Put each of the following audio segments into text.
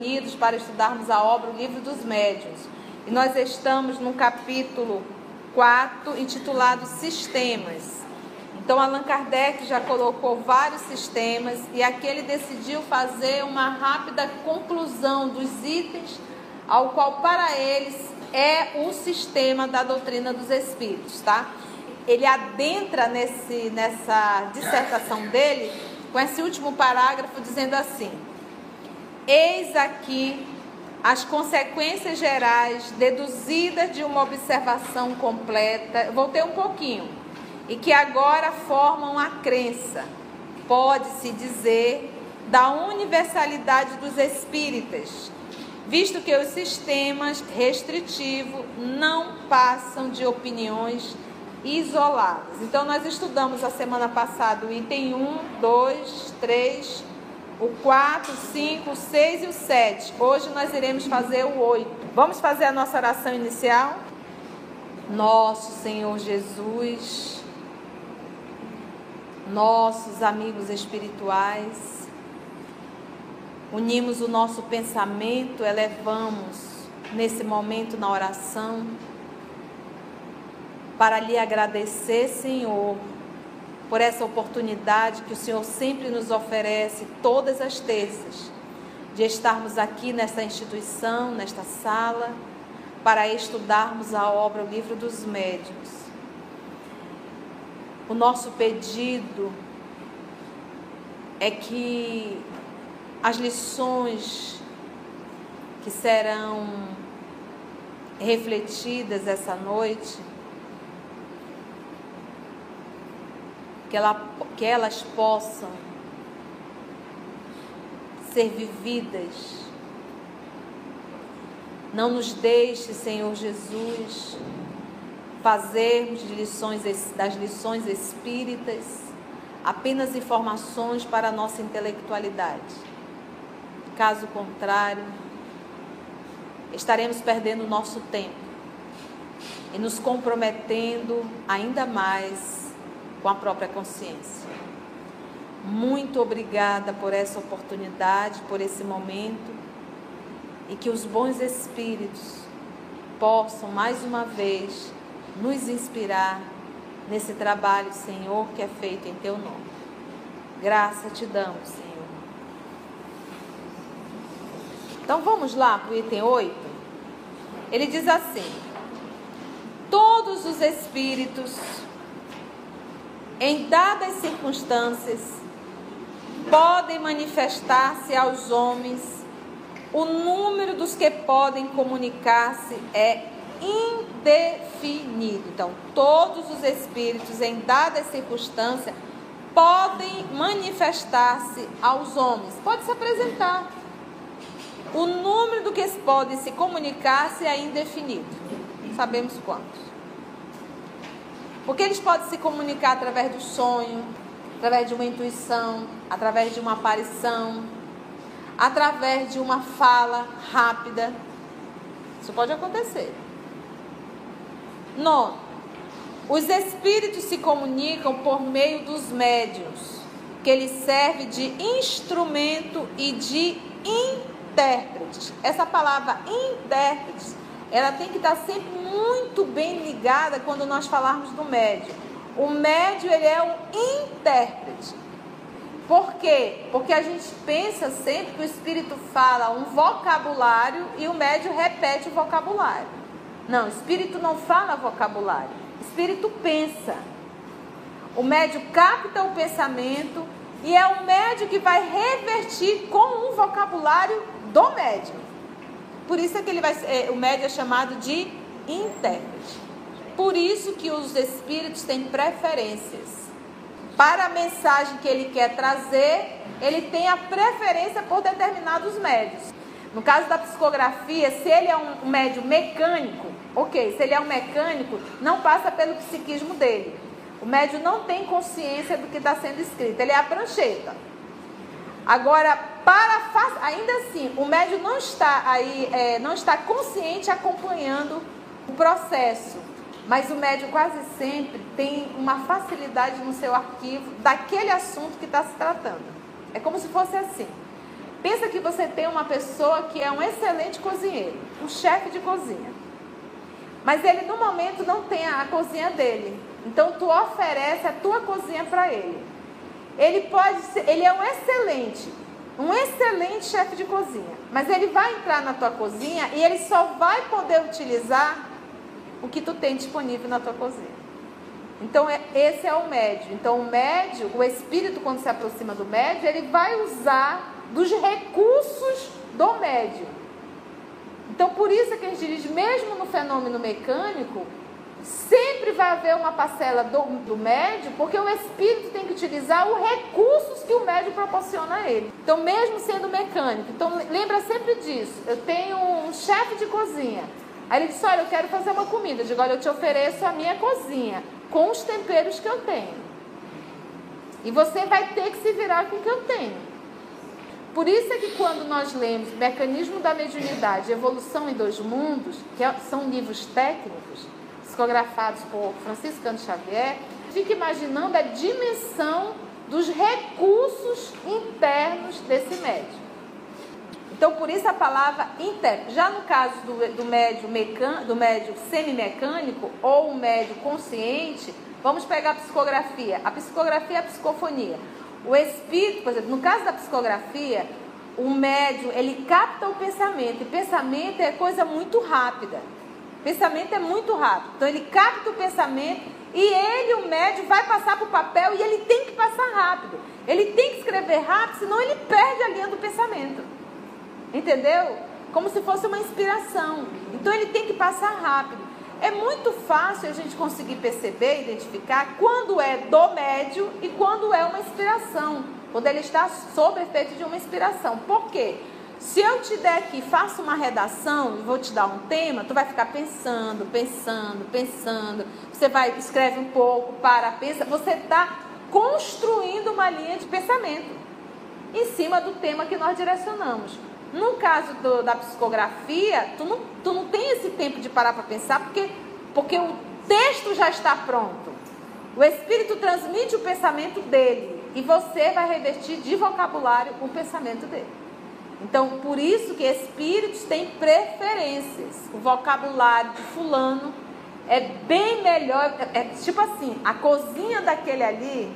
Unidos para estudarmos a obra O Livro dos Médiuns. E nós estamos no capítulo 4, intitulado Sistemas. Então, Allan Kardec já colocou vários sistemas e aqui ele decidiu fazer uma rápida conclusão dos itens, ao qual para eles é o sistema da doutrina dos espíritos, tá? Ele adentra nessa dissertação dele com esse último parágrafo dizendo assim: eis aqui as consequências gerais deduzidas de uma observação completa. Voltei um pouquinho. E que agora formam a crença, pode-se dizer, da universalidade dos espíritas, visto que os sistemas restritivos não passam de opiniões isoladas. Então, nós estudamos a semana passada o item 1, 2, 3, o 4, 5, o 6 e o 7. Hoje nós iremos fazer o 8. Vamos fazer a nossa oração inicial? Nosso Senhor Jesus, nossos amigos espirituais, unimos o nosso pensamento, elevamos nesse momento na oração para lhe agradecer, Senhor, por essa oportunidade que o Senhor sempre nos oferece todas as terças, de estarmos aqui nesta instituição, nesta sala, para estudarmos a obra O Livro dos Médiuns. O nosso pedido é que as lições que serão refletidas essa noite, que elas possam ser vividas. Não nos deixe, Senhor Jesus, fazermos das lições espíritas apenas informações para a nossa intelectualidade. Caso contrário, estaremos perdendo o nosso tempo e nos comprometendo ainda mais com a própria consciência. Muito obrigada por essa oportunidade, por esse momento, e que os bons espíritos possam mais uma vez nos inspirar nesse trabalho, Senhor, que é feito em Teu nome. Graça te damos, Senhor. Então vamos lá para o item 8. Ele diz assim: todos os espíritos, em dadas circunstâncias, podem manifestar-se aos homens. O número dos que podem comunicar-se é indefinido. Então, todos os espíritos, em dadas circunstâncias, podem manifestar-se aos homens. Pode se apresentar. O número do que podem se comunicar-se é indefinido. Sabemos quantos. Porque eles podem se comunicar através do sonho, através de uma intuição, através de uma aparição, através de uma fala rápida. Isso pode acontecer. 9. Os espíritos se comunicam por meio dos médiuns, que eles servem de instrumento e de intérprete. Essa palavra intérprete, ela tem que estar sempre muito bem ligada quando nós falarmos do médium. O médium, ele é um intérprete. Por quê? Porque a gente pensa sempre que o espírito fala um vocabulário e o médium repete o vocabulário. Não, o espírito não fala vocabulário. O espírito pensa. O médium capta o pensamento e é o médium que vai revertir com um vocabulário do médium. Por isso é que o médium é chamado de intérprete. Por isso que os espíritos têm preferências. Para a mensagem que ele quer trazer, ele tem a preferência por determinados médios. No caso da psicografia, se ele é um médium mecânico, ok, se ele é um mecânico, não passa pelo psiquismo dele. O médium não tem consciência do que está sendo escrito, ele é a prancheta. Agora, ainda assim, o médium não está consciente acompanhando o processo. Mas o médium quase sempre tem uma facilidade no seu arquivo daquele assunto que está se tratando. É como se fosse assim. Pensa que você tem uma pessoa que é um excelente cozinheiro, um chefe de cozinha. Mas ele no momento não tem a cozinha dele. Então tu oferece a tua cozinha para ele. Ele é um excelente chefe de cozinha. Mas ele vai entrar na tua cozinha e ele só vai poder utilizar o que tu tem disponível na tua cozinha. Então esse é o médio. Então o médio, o espírito quando se aproxima do médio, ele vai usar dos recursos do médio. Então por isso que a gente diz, mesmo no fenômeno mecânico, sempre vai haver uma parcela do médio, porque o espírito tem que utilizar os recursos que o médio proporciona a ele. Então mesmo sendo mecânico, então lembra sempre disso. Eu tenho um chefe de cozinha, aí ele diz, olha, eu quero fazer uma comida. Eu digo, olha, eu te ofereço a minha cozinha com os temperos que eu tenho, e você vai ter que se virar com o que eu tenho. Por isso é que quando nós lemos Mecanismo da Mediunidade, Evolução em Dois Mundos, que são livros técnicos, psicografados por Francisco Cândido Xavier, fica imaginando a dimensão dos recursos internos desse médium. Então, por isso a palavra interno. Já no caso do médium semimecânico ou o médium consciente, vamos pegar a psicografia. A psicografia é a psicofonia. O espírito, por exemplo, no caso da psicografia, o médium, ele capta o pensamento. E pensamento é coisa muito rápida. Pensamento é muito rápido. Então ele capta o pensamento e ele, o médium, vai passar para o papel e ele tem que passar rápido. Ele tem que escrever rápido, senão ele perde a linha do pensamento. Entendeu? Como se fosse uma inspiração. Então ele tem que passar rápido. É muito fácil a gente conseguir perceber, identificar quando é do médium e quando é uma inspiração. Quando ele está sob efeito de uma inspiração. Por quê? Se eu te der aqui, faço uma redação e vou te dar um tema, tu vai ficar pensando. Você vai, escreve um pouco, pensa. Você está construindo uma linha de pensamento em cima do tema que nós direcionamos. No caso da psicografia, tu não tem esse tempo de parar para pensar, porque o texto já está pronto. O espírito transmite o pensamento dele e você vai revertir de vocabulário o pensamento dele. Então, por isso que espíritos têm preferências. O vocabulário de fulano é bem melhor. É tipo assim, a cozinha daquele ali,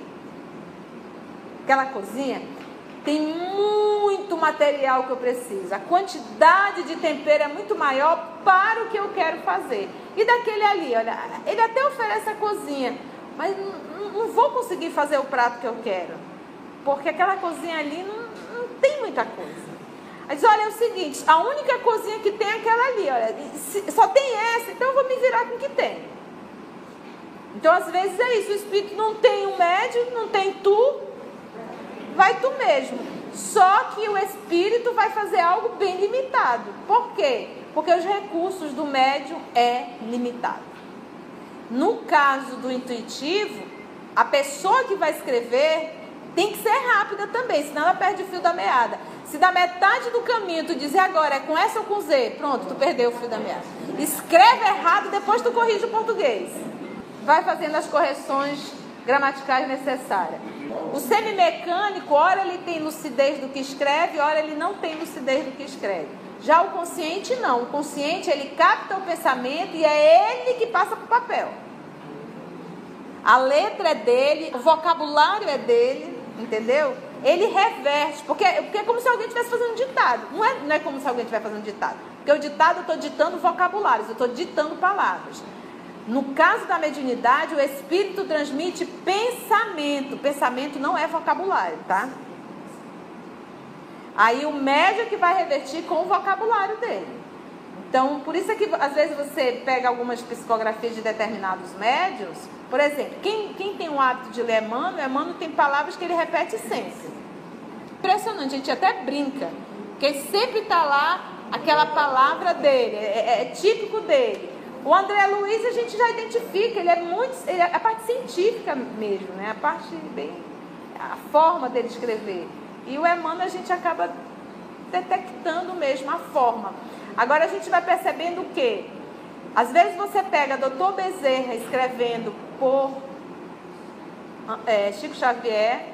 aquela cozinha, tem muito material que eu preciso. A quantidade de tempero é muito maior para o que eu quero fazer. E daquele ali, olha, ele até oferece a cozinha, mas não vou conseguir fazer o prato que eu quero. Porque aquela cozinha ali não tem muita coisa. Aí diz, olha, é o seguinte, a única cozinha que tem é aquela ali, olha, só tem essa, então eu vou me virar com o que tem. Então, às vezes é isso, o espírito não tem um médium, não tem tu, vai tu mesmo. Só que o espírito vai fazer algo bem limitado. Por quê? Porque os recursos do médium é limitado. No caso do intuitivo, a pessoa que vai escrever tem que ser rápida também, senão ela perde o fio da meada. Se da metade do caminho tu dizer agora é com S ou com Z, pronto, tu perdeu o fio da meada. Escreve errado, depois tu corrige o português. Vai fazendo as correções gramaticais necessárias. O semimecânico, ora ele tem lucidez do que escreve, ora ele não tem lucidez do que escreve. Já o consciente não. O consciente, ele capta o pensamento e é ele que passa para o papel. A letra é dele, o vocabulário é dele, entendeu? Ele reverte, porque é como se alguém estivesse fazendo ditado. Não é como se alguém estivesse fazendo ditado. Porque o ditado eu estou ditando vocabulários, eu estou ditando palavras. No caso da mediunidade, o espírito transmite pensamento. Pensamento não é vocabulário, tá? Aí o médium que vai revertir com o vocabulário dele. Então, por isso é que às vezes você pega algumas psicografias de determinados médiuns. Por exemplo, quem tem o hábito de ler Emmanuel tem palavras que ele repete sempre. Impressionante, a gente até brinca, porque sempre está lá aquela palavra dele, é típico dele. O André Luiz a gente já identifica, ele é a parte científica mesmo, né? A forma dele escrever. E o Emmanuel a gente acaba detectando mesmo a forma. Agora a gente vai percebendo o quê? Às vezes você pega Dr. Bezerra escrevendo por Chico Xavier,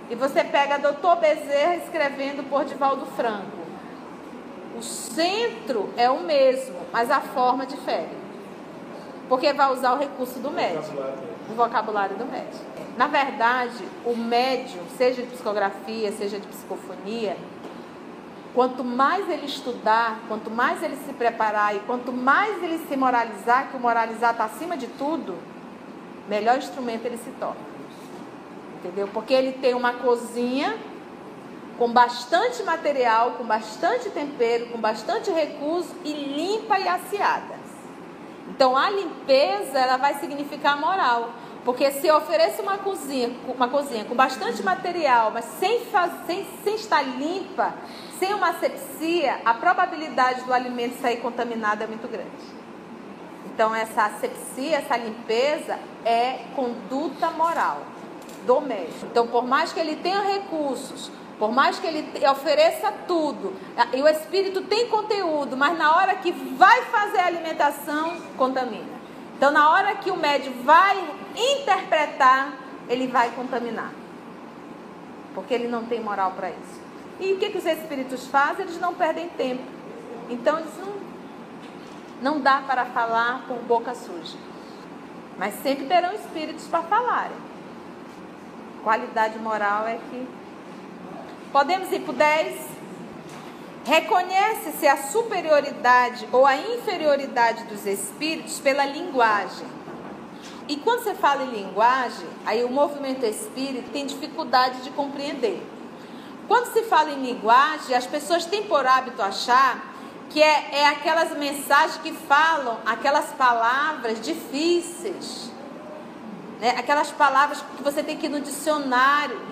e você pega Dr. Bezerra escrevendo por Divaldo Franco. O centro é o mesmo, mas a forma difere. Porque vai usar o recurso do médium, o vocabulário do médium. Na verdade, o médium, seja de psicografia, seja de psicofonia, quanto mais ele estudar, quanto mais ele se preparar e quanto mais ele se moralizar, que o moralizar está acima de tudo, melhor instrumento ele se torna. Entendeu? Porque ele tem uma cozinha com bastante material, com bastante tempero, com bastante recurso e limpa e aciada. Então a limpeza, ela vai significar moral. Porque se eu ofereço uma cozinha com bastante material, mas sem estar limpa, sem uma asepsia, a probabilidade do alimento sair contaminado é muito grande. Então essa asepsia, essa limpeza é conduta moral do médico. Então por mais que ele tenha recursos, por mais que ele ofereça tudo, e o espírito tem conteúdo, mas na hora que vai fazer a alimentação, contamina. Então na hora que o médium vai interpretar, ele vai contaminar. Porque ele não tem moral para isso. E o que os espíritos fazem? Eles não perdem tempo. Então eles não dá para falar com boca suja. Mas sempre terão espíritos para falarem. Qualidade moral é que... Podemos ir para o 10. Reconhece-se a superioridade ou a inferioridade dos espíritos pela linguagem. E quando você fala em linguagem, aí o movimento espírita tem dificuldade de compreender. Quando se fala em linguagem, as pessoas têm por hábito achar que é aquelas mensagens que falam aquelas palavras difíceis, né? Aquelas palavras que você tem que ir no dicionário.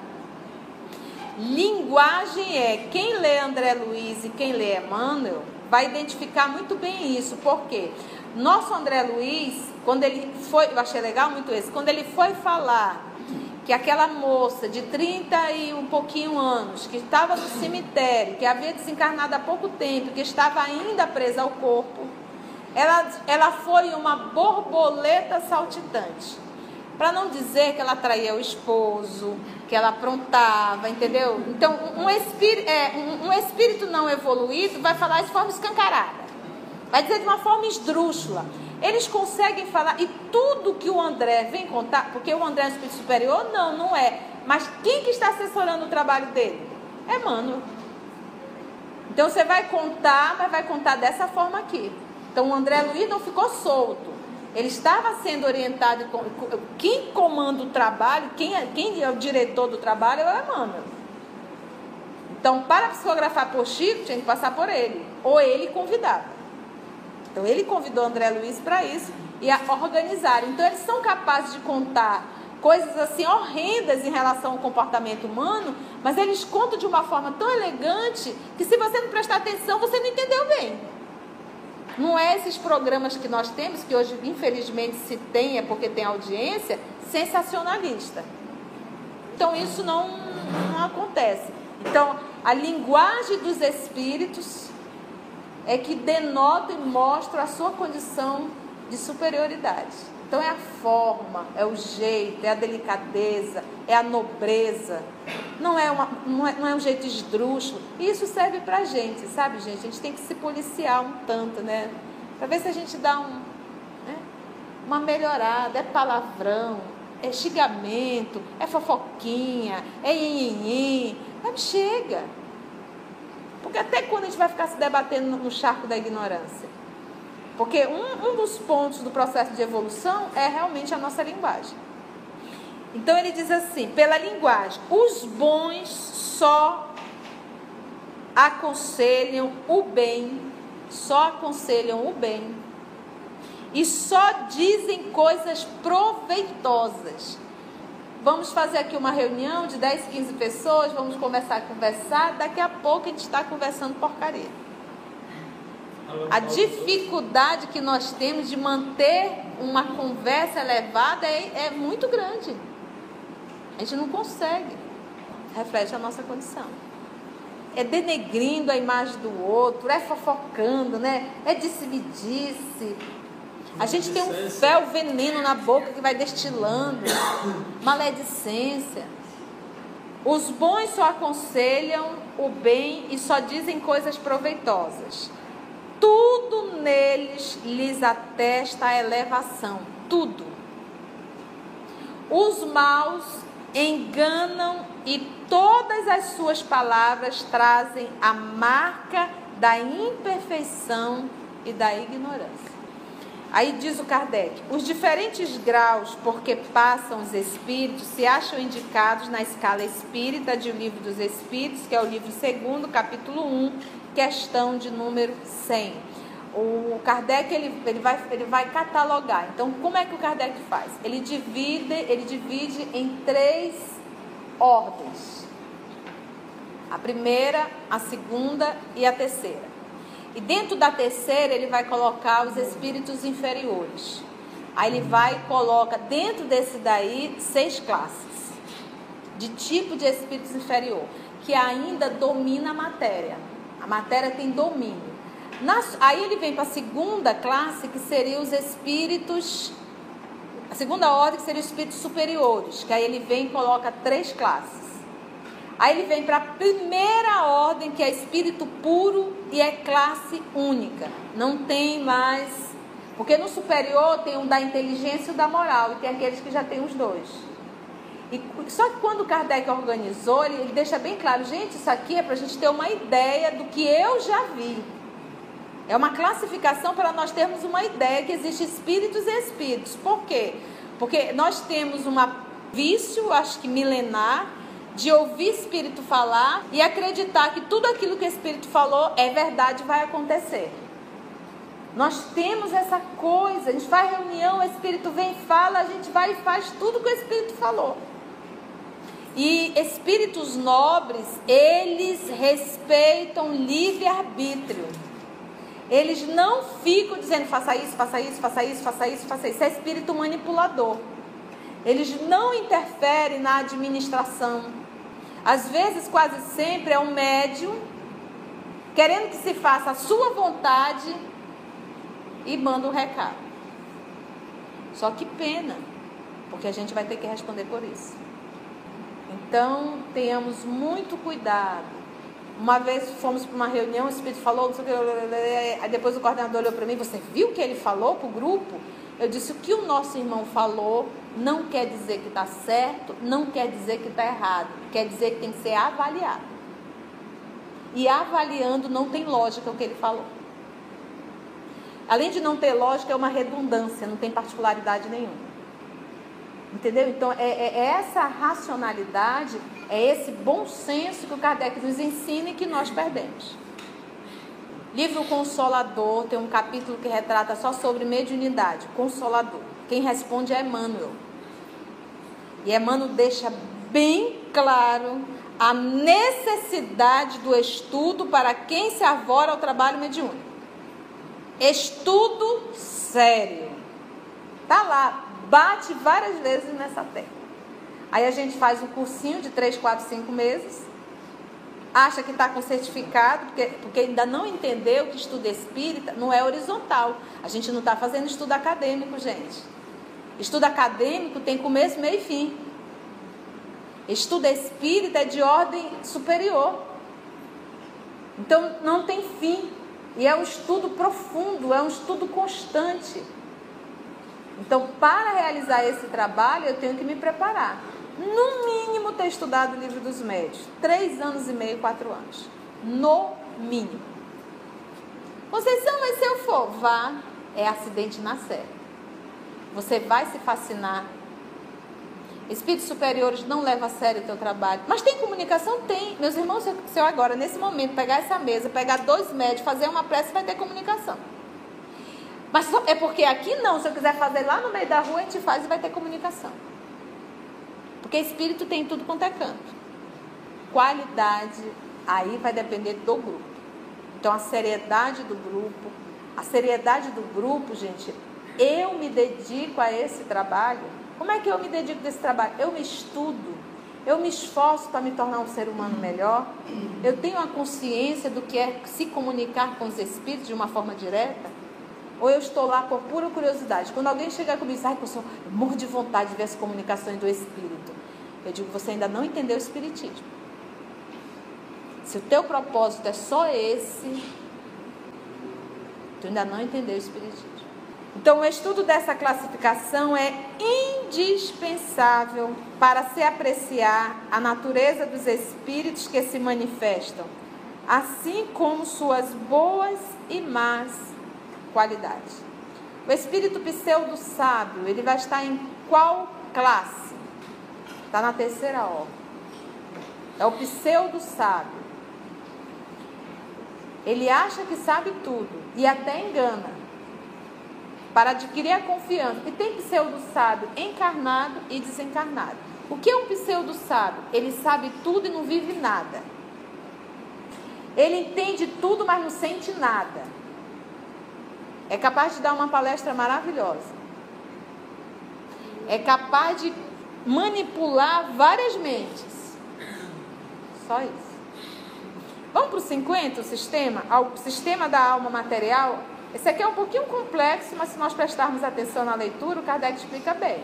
Linguagem é, quem lê André Luiz e quem lê Emmanuel vai identificar muito bem isso. Por quê? Nosso André Luiz, quando ele foi, eu achei legal muito isso, quando ele foi falar que aquela moça de 30 e um pouquinho anos, que estava no cemitério, que havia desencarnado há pouco tempo, que estava ainda presa ao corpo, ela foi uma borboleta saltitante. Para não dizer que ela traía o esposo, que ela aprontava, entendeu? Então, um espírito não evoluído vai falar de forma escancarada. Vai dizer de uma forma esdrúxula. Eles conseguem falar, e tudo que o André vem contar, porque o André é um espírito superior? Não é. Mas quem que está assessorando o trabalho dele? É Emmanuel. Então, você vai contar, mas vai contar dessa forma aqui. Então, o André Luiz não ficou solto. Ele estava sendo orientado. Quem comanda o trabalho, quem é o diretor do trabalho é o Emmanuel. Então, para psicografar por Chico, tinha que passar por ele. Ou ele convidava. Então, ele convidou André Luiz para isso e a organizar. Então, eles são capazes de contar coisas assim horrendas em relação ao comportamento humano, mas eles contam de uma forma tão elegante que se você não prestar atenção, você não entendeu bem. Não é esses programas que nós temos, que hoje infelizmente se tem, é porque tem audiência, sensacionalista. Então isso não acontece. Então a linguagem dos espíritos é que denota e mostra a sua condição de superioridade. Então é a forma, é o jeito, é a delicadeza, é a nobreza. Não é um jeito esdrúxulo. E isso serve pra gente, sabe, gente? A gente tem que se policiar um tanto, né? Pra ver se a gente dá uma melhorada. É palavrão, é xingamento, é fofoquinha, é nhenhenhen. Mas chega. Porque até quando a gente vai ficar se debatendo no charco da ignorância? Porque um dos pontos do processo de evolução é realmente a nossa linguagem. Então ele diz assim, pela linguagem, os bons só aconselham o bem, e só dizem coisas proveitosas. Vamos fazer aqui uma reunião de 10, 15 pessoas, vamos começar a conversar, daqui a pouco a gente está conversando porcaria. A dificuldade que nós temos de manter uma conversa elevada é muito grande. A gente não consegue. Reflete a nossa condição. É denegrindo a imagem do outro, é fofocando, né? É disse-me-disse. A gente tem um fel veneno na boca que vai destilando. Maledicência. Os bons só aconselham o bem e só dizem coisas proveitosas. Tudo neles lhes atesta a elevação. Tudo. Os maus enganam e todas as suas palavras trazem a marca da imperfeição e da ignorância. Aí diz o Kardec, os diferentes graus por que passam os espíritos se acham indicados na escala espírita de O Livro dos Espíritos, que é o livro 2º, capítulo 1, questão de número 100. O Kardec ele vai catalogar. Então, como é que o Kardec faz? Ele divide em 3 ordens. A primeira, a segunda e a terceira. E dentro da terceira ele vai colocar os espíritos inferiores. Aí ele coloca dentro desse daí 6 classes de tipo de espíritos inferior, que ainda domina a matéria. A matéria tem domínio. Aí ele vem para a segunda classe, que seria os espíritos, a segunda ordem, que seria os espíritos superiores, que aí ele vem e coloca 3 classes. Aí ele vem para a primeira ordem, que é espírito puro e é classe única. Não tem mais, porque no superior tem um da inteligência e o da moral, e tem aqueles que já tem os 2. Só que quando o Kardec organizou, ele deixa bem claro, gente, isso aqui é para a gente ter uma ideia do que eu já vi. É uma classificação para nós termos uma ideia que existe espíritos e espíritos. Por quê? Porque nós temos um vício, acho que milenar, de ouvir espírito falar e acreditar que tudo aquilo que o espírito falou é verdade e vai acontecer. Nós temos essa coisa, a gente faz reunião, o espírito vem e fala, a gente vai e faz tudo que o espírito falou. E espíritos nobres, eles respeitam livre-arbítrio. Eles não ficam dizendo faça isso, faça isso, faça isso, faça isso, faça isso. Isso é espírito manipulador. Eles não interferem na administração. Às vezes, quase sempre, é um médium querendo que se faça a sua vontade e manda um recado. Só que pena, porque a gente vai ter que responder por isso. Então, tenhamos muito cuidado. Uma vez fomos para uma reunião, o espírito falou, não sei o que, aí depois o coordenador olhou para mim, você viu o que ele falou para o grupo? Eu disse, o que o nosso irmão falou não quer dizer que está certo, não quer dizer que está errado, quer dizer que tem que ser avaliado. E avaliando não tem lógica o que ele falou. Além de não ter lógica, é uma redundância, não tem particularidade nenhuma. Entendeu? Então, é essa racionalidade, é esse bom senso que o Kardec nos ensina e que nós perdemos. Livro Consolador, tem um capítulo que retrata só sobre mediunidade, Consolador. Quem responde é Emmanuel. E Emmanuel deixa bem claro a necessidade do estudo para quem se arvora ao trabalho mediúnico. Estudo sério. Tá lá, bate várias vezes nessa tecla. Aí a gente faz um cursinho de 3, 4, 5 meses, acha que está com certificado, porque ainda não entendeu que estudo espírita não é horizontal. A gente não está fazendo estudo acadêmico, gente. Estudo acadêmico tem começo, meio e fim. Estudo espírita é de ordem superior. Então não tem fim. E é um estudo profundo, é um estudo constante. Então, para realizar esse trabalho, eu tenho que me preparar. No mínimo, ter estudado o Livro dos Médiuns. 3 anos e meio, 4 anos. No mínimo. Conceição, mas se eu for, vá, é acidente na série. Você vai se fascinar. Espíritos superiores não levam a sério o teu trabalho. Mas tem comunicação? Tem. Meus irmãos, se eu agora, nesse momento, pegar essa mesa, pegar 2 médios, fazer uma prece, vai ter comunicação. Mas é porque aqui não, se eu quiser fazer lá no meio da rua, a gente faz e vai ter comunicação. Porque espírito tem tudo quanto é canto. Qualidade, aí vai depender do grupo. Então, a seriedade do grupo, gente, eu me dedico a esse trabalho. Como é que eu me dedico a esse trabalho? Eu me estudo, eu me esforço para me tornar um ser humano melhor. Eu tenho a consciência do que é se comunicar com os espíritos de uma forma direta. Ou eu estou lá por pura curiosidade. Quando alguém chega comigo e diz, ai, professor, eu morro de vontade de ver as comunicações do espírito. Eu digo, você ainda não entendeu o Espiritismo. Se o teu propósito é só esse, tu ainda não entendeu o Espiritismo. Então, o estudo dessa classificação é indispensável para se apreciar a natureza dos espíritos que se manifestam, assim como suas boas e más qualidades. O espírito pseudo-sábio, ele vai estar em qual classe? Está na terceira ordem. É o pseudo-sábio. Ele acha que sabe tudo e até engana, para adquirir a confiança. E tem pseudo-sábio encarnado e desencarnado. O que é um pseudo-sábio? Ele sabe tudo e não vive nada. Ele entende tudo, mas não sente nada. É capaz de dar uma palestra maravilhosa. É capaz de manipular várias mentes. Só isso. Vamos para o 50, o sistema da alma material. Esse aqui é um pouquinho complexo, mas se nós prestarmos atenção na leitura, o Kardec explica bem.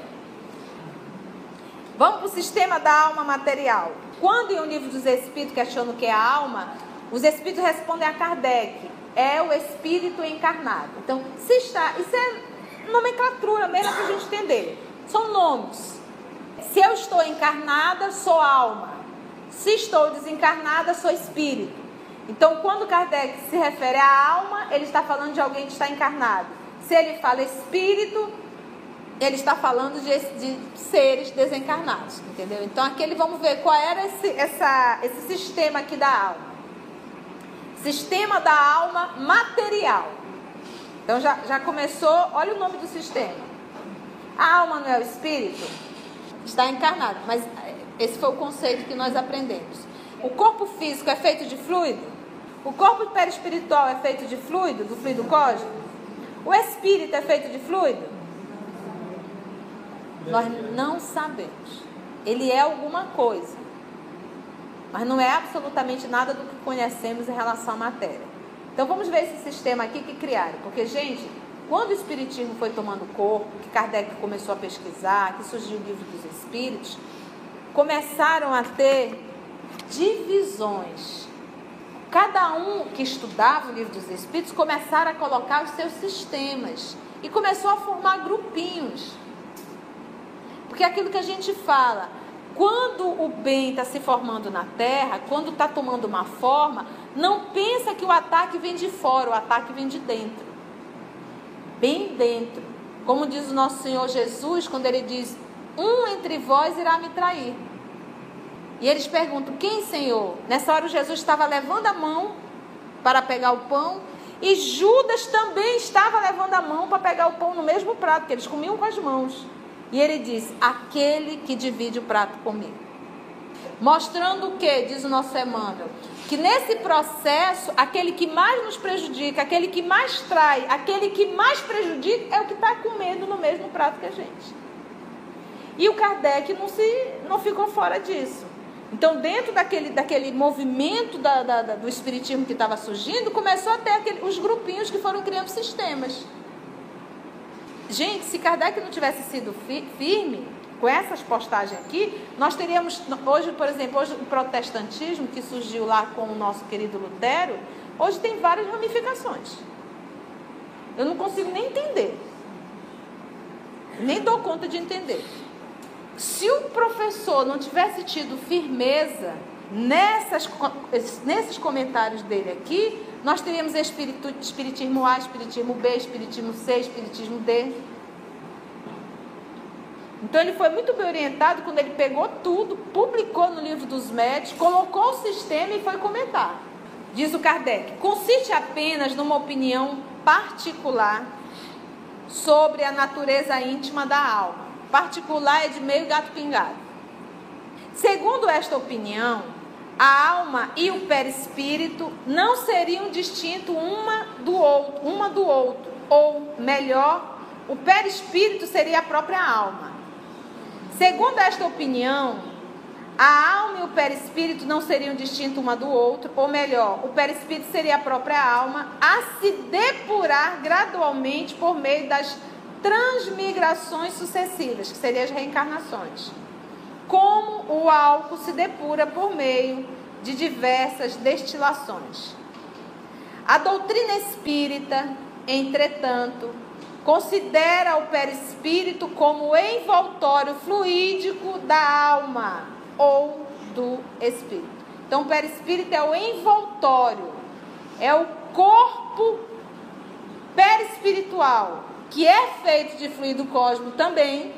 Vamos para o sistema da alma material. Quando em O Livro dos Espíritos questionam o que é a alma, os espíritos respondem a Kardec: é o espírito encarnado. Então, isso é nomenclatura mesmo para a gente entender. São nomes. Se eu estou encarnada, sou alma. Se estou desencarnada, sou espírito. Então, quando Kardec se refere à alma, ele está falando de alguém que está encarnado. Se ele fala espírito, ele está falando de seres desencarnados, entendeu? Então, aqui vamos ver qual era esse sistema aqui da alma. Sistema da alma material. Então, já começou, olha o nome do sistema. A alma não é o espírito? Está encarnado, mas esse foi o conceito que nós aprendemos. O corpo físico é feito de fluido? O corpo perispiritual é feito de fluido, do fluido cósmico? O espírito é feito de fluido? Nós não sabemos. Ele é alguma coisa, mas não é absolutamente nada do que conhecemos em relação à matéria. Então vamos ver esse sistema aqui que criaram. Porque, gente, quando o Espiritismo foi tomando corpo, que Kardec começou a pesquisar, que surgiu o Livro dos Espíritos, começaram a ter divisões. Cada um que estudava o Livro dos Espíritos começaram a colocar os seus sistemas e começou a formar grupinhos. Porque é aquilo que a gente fala, quando o bem está se formando na Terra, quando está tomando uma forma, não pensa que o ataque vem de fora, o ataque vem de dentro. Bem dentro. Como diz o nosso Senhor Jesus, quando ele diz: um entre vós irá me trair. E eles perguntam: quem, Senhor? Nessa hora o Jesus estava levando a mão para pegar o pão, e Judas também estava levando a mão para pegar o pão no mesmo prato, que eles comiam com as mãos. E ele diz: aquele que divide o prato comigo. Mostrando o que? Diz o nosso Emmanuel, que nesse processo, aquele que mais nos prejudica, aquele que mais trai, aquele que mais prejudica, é o que está comendo no mesmo prato que a gente. E o Kardec não ficou fora disso. Então, dentro daquele movimento do espiritismo que estava surgindo, começou a ter os grupinhos que foram criando sistemas. Gente, se Kardec não tivesse sido firme com essas postagens aqui, nós teríamos, hoje, por exemplo, o protestantismo que surgiu lá com o nosso querido Lutero, hoje tem várias ramificações. Eu não consigo nem entender. Nem dou conta de entender. Se o professor não tivesse tido firmeza nesses comentários dele aqui, nós teríamos espiritismo A, espiritismo B, espiritismo C, espiritismo D. Então ele foi muito bem orientado quando ele pegou tudo, publicou no Livro dos Médios, colocou o sistema e foi comentar. Diz o Kardec: consiste apenas numa opinião particular sobre a natureza íntima da alma. Particular é de meio gato pingado. Segundo esta opinião, a alma e o perispírito não seriam distintos uma do outro, ou melhor, o perispírito seria a própria alma. Segundo esta opinião, a alma e o perispírito não seriam distintos uma do outro, ou melhor, o perispírito seria a própria alma a se depurar gradualmente por meio das transmigrações sucessivas, que seriam as reencarnações. como o álcool se depura por meio de diversas destilações. A doutrina espírita, entretanto, considera o perispírito como o envoltório fluídico da alma ou do espírito. Então, o perispírito é o envoltório, é o corpo perispiritual, que é feito de fluido cósmico também,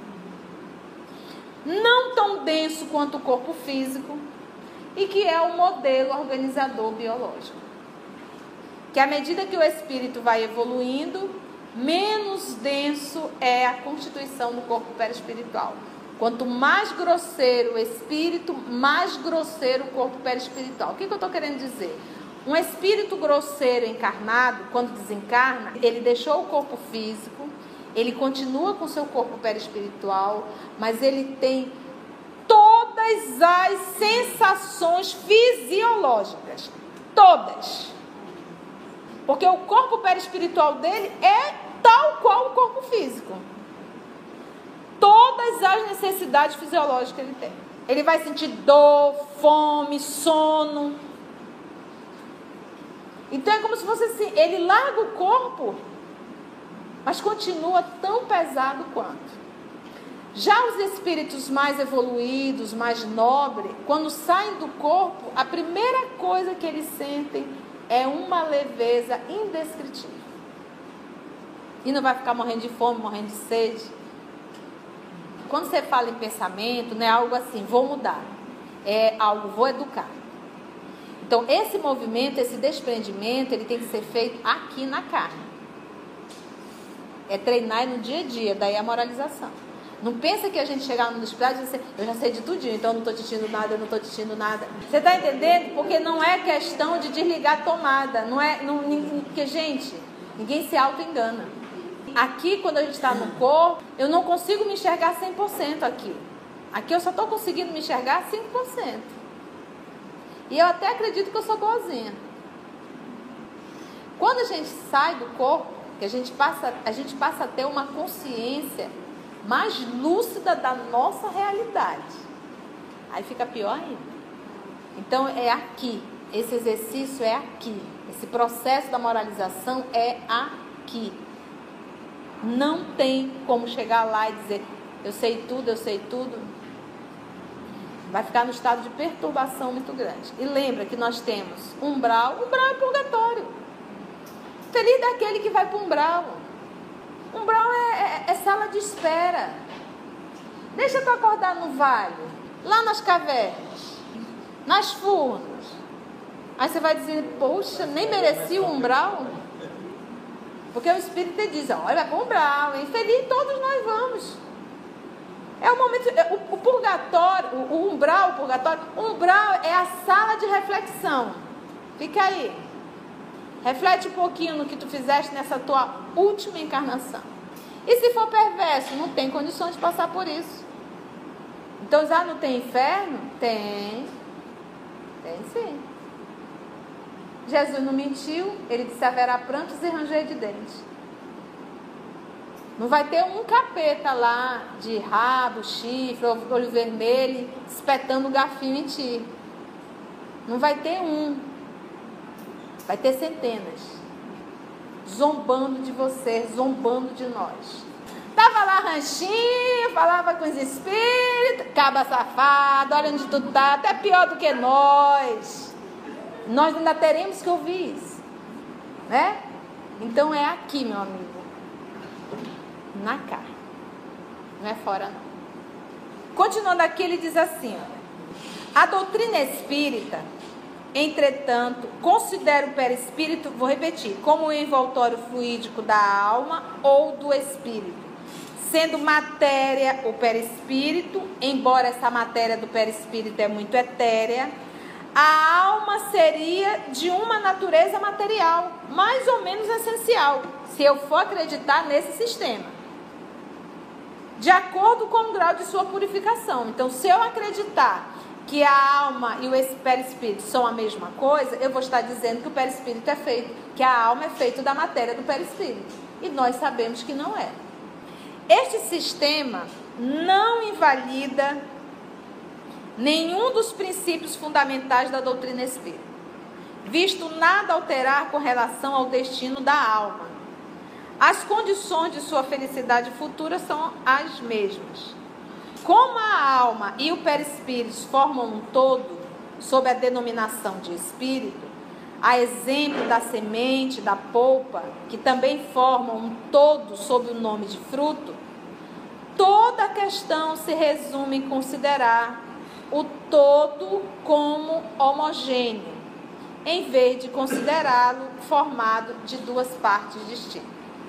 não tão denso quanto o corpo físico, e que é o modelo organizador biológico. Que à medida que o espírito vai evoluindo, menos denso é a constituição do corpo perispiritual. Quanto mais grosseiro o espírito, mais grosseiro o corpo perispiritual. O que eu estou querendo dizer? Um espírito grosseiro encarnado, quando desencarna, ele deixou o corpo físico, ele continua com seu corpo perispiritual, mas ele tem todas as sensações fisiológicas. Todas. Porque o corpo perispiritual dele é tal qual o corpo físico. Todas as necessidades fisiológicas ele tem. Ele vai sentir dor, fome, sono. Então é como se fosse assim, ele larga o corpo, mas continua tão pesado quanto. Já os espíritos mais evoluídos, mais nobres, quando saem do corpo, a primeira coisa que eles sentem é uma leveza indescritível. E não vai ficar morrendo de fome, morrendo de sede. Quando você fala em pensamento, não é algo assim, vou mudar. É algo, vou educar. Então, esse movimento, esse desprendimento, ele tem que ser feito aqui na carne. É treinar no dia a dia, daí a moralização. Não pensa que a gente chegar no hospital e dizer, eu já sei de tudinho, então eu não estou sentindo nada, eu não estou sentindo nada. Você está entendendo? Porque não é questão de desligar a tomada. Porque, gente, ninguém se auto-engana. Aqui, quando a gente está no corpo, eu não consigo me enxergar 100% aqui. Aqui eu só estou conseguindo me enxergar 5%. E eu até acredito que eu sou boazinha. Quando a gente sai do corpo, que a gente passa a ter uma consciência mais lúcida da nossa realidade. Aí fica pior ainda. Então é aqui. Esse exercício é aqui. Esse processo da moralização é aqui. Não tem como chegar lá e dizer, eu sei tudo, eu sei tudo. Vai ficar no estado de perturbação muito grande. E lembra que nós temos umbral. Umbral é purgatório. Feliz daquele que vai para o umbral. Umbral é sala de espera. Deixa tu acordar no vale, lá nas cavernas, nas furnas. Aí você vai dizer, poxa, nem mereci o umbral? Porque o Espírito te diz, olha, vai para o umbral, hein? Feliz todos nós vamos. É o momento, o purgatório, o umbral é a sala de reflexão. Fica aí. Reflete um pouquinho no que tu fizeste nessa tua última encarnação. E se for perverso, não tem condições de passar por isso. Então, já não tem inferno? Tem. Tem sim. Jesus não mentiu, ele disse, haverá prantos e ranger de dentes. Não vai ter um capeta lá de rabo, chifre, olho vermelho, espetando o garfinho em ti. Não vai ter um. Vai ter centenas. Zombando de você, zombando de nós. Tava lá ranchinho, falava com os espíritos, caba safado, olha onde tu tá, até pior do que nós. Nós ainda teremos que ouvir isso. Né? Então é aqui, meu amigo. Na carne. Não é fora, não. Continuando aqui, ele diz assim, ó, a doutrina espírita, entretanto, considera o perispírito, vou repetir, como o envoltório fluídico da alma ou do espírito, sendo matéria o perispírito, embora essa matéria do perispírito é muito etérea, a alma seria de uma natureza material, mais ou menos essencial, se eu for acreditar nesse sistema, de acordo com o grau de sua purificação. Então, se eu acreditar que a alma e o perispírito são a mesma coisa, eu vou estar dizendo que o perispírito é feito, que a alma é feita da matéria do perispírito. E nós sabemos que não é. Este sistema não invalida nenhum dos princípios fundamentais da doutrina espírita, visto nada alterar com relação ao destino da alma. As condições de sua felicidade futura são as mesmas. Como a alma e o perispírito formam um todo, sob a denominação de espírito, a exemplo da semente, da polpa, que também formam um todo sob o nome de fruto, toda a questão se resume em considerar o todo como homogêneo, em vez de considerá-lo formado de duas partes distintas.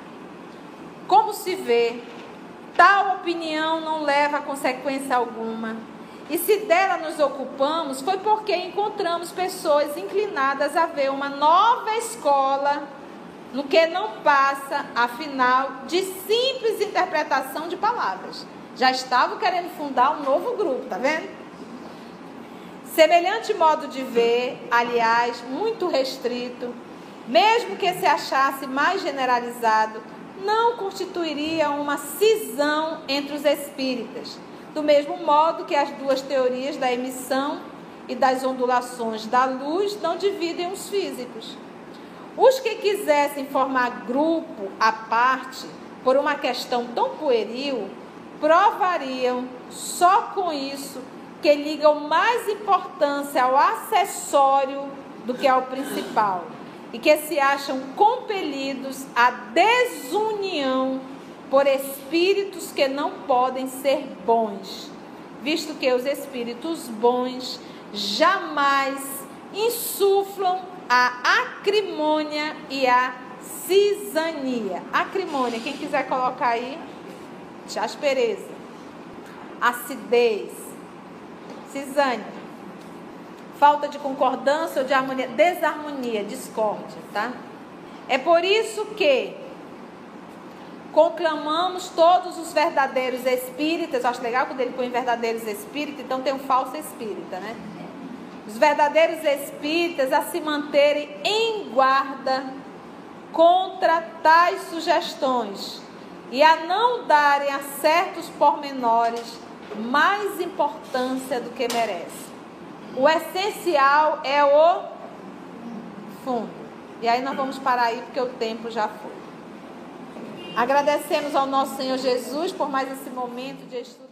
Como se vê, tal opinião não leva a consequência alguma, e se dela nos ocupamos, foi porque encontramos pessoas inclinadas a ver uma nova escola no que não passa, afinal, de simples interpretação de palavras. Já estavam querendo fundar um novo grupo, tá vendo? Semelhante modo de ver, aliás, muito restrito, mesmo que se achasse mais generalizado, não constituiria uma cisão entre os espíritas, do mesmo modo que as duas teorias da emissão e das ondulações da luz não dividem os físicos. Os que quisessem formar grupo à parte por uma questão tão pueril, provariam só com isso que ligam mais importância ao acessório do que ao principal, e que se acham compelidos à desunião por espíritos que não podem ser bons, visto que os espíritos bons jamais insuflam a acrimônia e a cisania. Acrimônia, quem quiser colocar aí, aspereza, acidez, cisânia, falta de concordância ou de harmonia, desarmonia, discórdia, tá? É por isso que conclamamos todos os verdadeiros espíritas. Eu acho legal quando ele põe verdadeiros espíritas, então tem um falso espírita, né? Os verdadeiros espíritas a se manterem em guarda contra tais sugestões e a não darem a certos pormenores mais importância do que merece. O essencial é o fundo. E aí nós vamos parar aí porque o tempo já foi. Agradecemos ao nosso Senhor Jesus por mais esse momento de estudo.